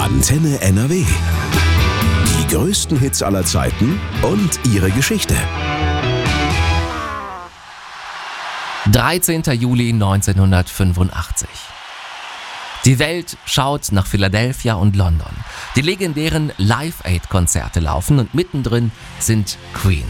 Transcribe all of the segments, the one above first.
Antenne NRW. Die größten Hits aller Zeiten und ihre Geschichte. 13. Juli 1985. Die Welt schaut nach Philadelphia und London. Die legendären Live-Aid-Konzerte laufen und mittendrin sind Queen.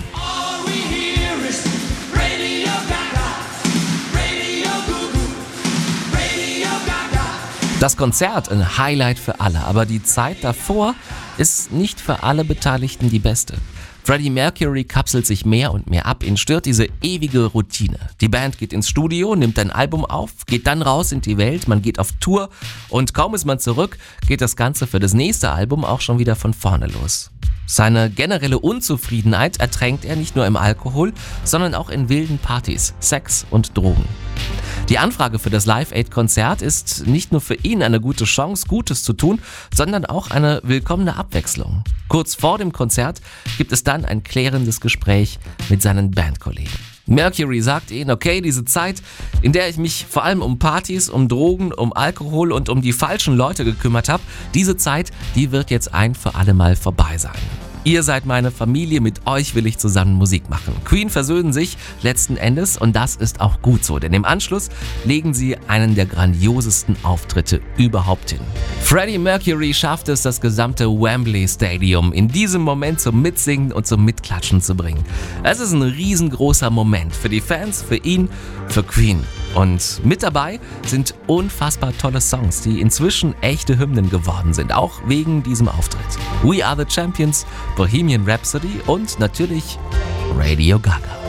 Das Konzert ein Highlight für alle, aber die Zeit davor ist nicht für alle Beteiligten die beste. Freddie Mercury kapselt sich mehr und mehr ab, ihn stört diese ewige Routine. Die Band geht ins Studio, nimmt ein Album auf, geht dann raus in die Welt, man geht auf Tour und kaum ist man zurück, geht das Ganze für das nächste Album auch schon wieder von vorne los. Seine generelle Unzufriedenheit ertränkt er nicht nur im Alkohol, sondern auch in wilden Partys, Sex und Drogen. Die Anfrage für das Live-Aid-Konzert ist nicht nur für ihn eine gute Chance, Gutes zu tun, sondern auch eine willkommene Abwechslung. Kurz vor dem Konzert gibt es dann ein klärendes Gespräch mit seinen Bandkollegen. Mercury sagt ihnen, okay, diese Zeit, in der ich mich vor allem um Partys, um Drogen, um Alkohol und um die falschen Leute gekümmert habe, diese Zeit, die wird jetzt ein für alle Mal vorbei sein. Ihr seid meine Familie, mit euch will ich zusammen Musik machen. Queen versöhnen sich letzten Endes und das ist auch gut so, denn im Anschluss legen sie einen der grandiosesten Auftritte überhaupt hin. Freddie Mercury schafft es, das gesamte Wembley Stadium in diesem Moment zum Mitsingen und zum Mitklatschen zu bringen. Es ist ein riesengroßer Moment für die Fans, für ihn, für Queen. Und mit dabei sind unfassbar tolle Songs, die inzwischen echte Hymnen geworden sind, auch wegen diesem Auftritt. We Are the Champions, Bohemian Rhapsody und natürlich Radio Gaga.